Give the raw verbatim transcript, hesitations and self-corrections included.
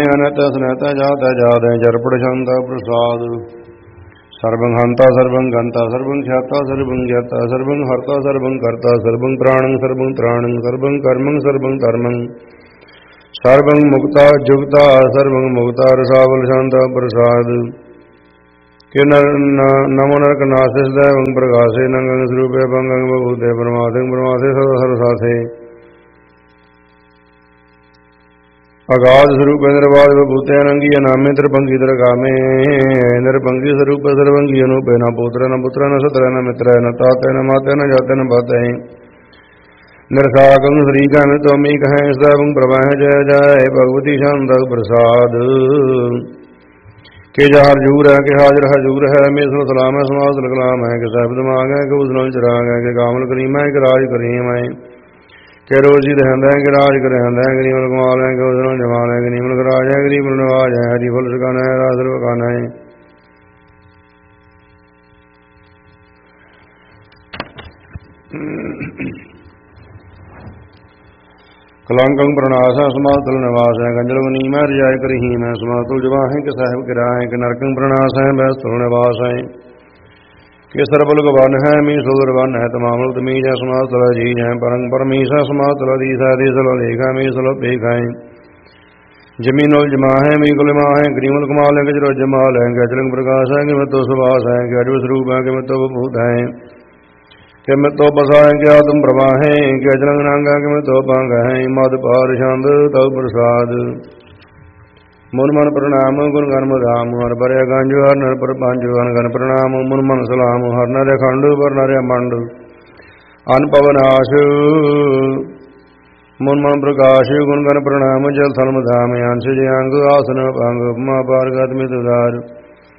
ਅਨਤ ਸਨਤ ਜਾਤ ਜਾਤ ਜਰਪੜ ਛੰਦ ਪ੍ਰਸਾਦ ਸਰਬੰ ਹੰਤਾ ਸਰਬੰ ਗੰਤਾ ਸਰਬੰ ਖਿਆਤਾ ਸਰਬੰ ਗਿਆਤਾ ਸਰਬੰ ਹਰਤਾ ਸਰਬੰ ਕਰਤਾ ਸਰਬੰ ਪ੍ਰਾਣੰ ਸਰਬੰ ਤ੍ਰਾਣੰ ਸਰਬੰ ਕਰਮੰ ਸਰਬੰ ਧਰਮੰ ਸਰਬੰ ਮੁਕਤਾ ਜੁਗਤਾ ਸਰਬੰ ਮੁਕਤਾ ਰਸਾਵਲ ਛੰਦ ਪ੍ਰਸਾਦ ਕਿ ਨਮੋ ਨਰਕ ਨਾਸਿਸ ਦੇਵੰ ਪ੍ਰਗਾਸੇ ਨੰਗੰ ਸਰੂਪੇ ਭੰਗੰ ਬਭੂਤੇ ਪਰਮਾਤੰ ਪਰਮਾਸੇ ਸਦਾ ਸਰਸਾਸੇ ਅਗਾਧ ਸਰੂਪ ਨਿਰਵਾਦ ਬਭੂਤੇ ਅਨੰਗੀ ਅਨਾਮੇ ਤ੍ਰਿਭੰਗੀ ਦਰਗਾਮੇ ਨਿਰਭੰਗੀ ਸਰੂਪ ਸਰਵੰਗੀ ਅਨੂਪੇ ਨ ਪੁੱਤਰ ਨ ਪੁੱਤਰ ਨ ਸਤਰ ਨ ਮਿਤਰ ਨ ਤਾਤੇ ਨ ਮਾਤੇ ਨ ਜਾਤੇ ਨ ਬਾਤੇ ਨਿਰਸਾਕੰ ਸ੍ਰੀ ਕਮਿ ਤੋਮੀ ਕਹੈ ਸਭੰ ਪ੍ਰਵਾਹ ਜੈ ਜੈ ਭਗਵਤੀ ਸ਼ਾਂਤ ਪ੍ਰਸਾਦ ਕਿ ਜਹਰ ਜੂਰ ਹੈ ਕਿ ਹਾਜ਼ਰ ਹਜੂਰ ਹੈ ਮੇਸੋ ਸਲਾਮ ਹੈ ਸਮਾਸ ਕਲਾਮ ਹੈ ਕਿ ਸ਼ਬਦ ਮਾਂਗ ਹੈ ਕਿ ਉਸਨਲ ਚਰਾਗ ਹੈ ਕਿ ਕਾਮਲ ਕਰੀਮ ਹੈ ਕਿ ਰਾਜ ਕਰੀਮ ਹੈ ਕਿ ਰੋਜ਼ੀ ਰਹਿੰਦਾ ਹੈ ਕਿ ਰਾਜ ਕਰਹਿੰਦਾ ਹੈ ਕਿ ਨੀਮਲ ਕਮਾਲ ਹੈ ਕਿ ਉਸਨਲ ਜਮਾਲ ਹੈ ਕਿ ਨੀਮਲ ਰਾਜ ਹੈ ਕਿ ਨੀਮਲ ਨਵਾਜ ਹੈ ਹਰੀ ਫੁੱਲ ਸਕਾਨਾ ਹੈ ਰਾਸਲ ਵਕਾਨਾ ਹੈ ਕਲੰਕੰ ਪ੍ਰਣਾਸ ਹੈ ਸਮਾਤਲ ਨਿਵਾਸ ਹੈ ਗੰਜਲ ਵਨੀਮ ਹੈ ਰਜਾਇ ਕਰਹੀਮ ਹੈ ਸਮਾਤੁਲ ਜਵਾ ਹੈ ਕਿ ਸਾਹਿਬ ਕਿਰਾ ਹੈ ਕਿ ਨਰਕੰ ਪ੍ਰਣਾਸ ਹੈ ਬੈਸਤੁਲ ਨਿਵਾਸ ਹੈ ਕਿ ਸਰਬਲ ਗਵਨ ਹੈ ਮੀ ਸੁਦਰ ਵਨ ਹੈ ਤਮਾਮਲ ਤਮੀਜ ਹੈ ਸਮਾਤਲ ਅਜੀਜ ਹੈ ਪਰੰ ਪਰਮੀਸ ਹੈ ਸਮਾਤਲ ਅਦੀਸ ਹੈ ਅਦੀਸਲ ਲੇਖ ਹੈ ਮੀ ਸਲ ਪੇਖ ਹੈ ਜਮੀਨੁਲ ਜਮਾ ਹੈ ਮੀ ਕੁਲਮਾ ਹੈ ਗਰੀਮਲ ਕਮਾਲ ਹੈ ਕਿ ਜਰੋ ਜਮਾਲ ਹੈ ਕਿ ਅਚਲੰਗ ਪ੍ਰਕਾਸ਼ ਹੈ ਕਿ ਮਤੋ ਸੁਭਾਸ ਹੈ ਕਿ ਅਜਬ ਸਰੂਪ ਹੈ ਕਿ ਮਤੋ ਬਭੂਤ ਹੈ ਕਿ ਮਤੋ ਬਸਾ ਹੈ ਕਿ ਆਤਮ ਪ੍ਰਵਾਹ ਹੈ ਕਿ ਅਚਲੰਗ ਨੰਗ ਹੈ ਕਿ ਮਤੋ ਭੰਗ ਹੈ ਮਦ ਪਾਰ ਛੰਦ ਤਉ ਪ੍ਰਸਾਦ ਮੁਨ ਮਨ ਪ੍ਰਣਾਮ ਗੁਣ ਗਨ ਰਾਮ ਹਰ ਬਰਿਆ ਗੰਜ ਹਰ ਨਰ ਪਰ ਪੰਜ ਹਰ ਗਨ ਪ੍ਰਣਾਮ ਮੁਨ ਮਨ ਸਲਾਮ ਹਰ ਨਰ ਖੰਡ ਪਰ ਨਰ ਮੰਡ ਅਨ ਪਵਨਾਸ਼ ਮੁਨ ਮਨ ਪ੍ਰਕਾਸ਼ ਗੁਣ ਗਨ ਪ੍ਰਣਾਮ ਜਲ ਥਲਮ ਧਾਮ ਅੰਸ਼ ਜੇ ਅੰਗ ਆਸਨ ਭੰਗ ਉਪਮਾ ਪਾਰਗਤ ਮਿਤ ਉਦਾਰ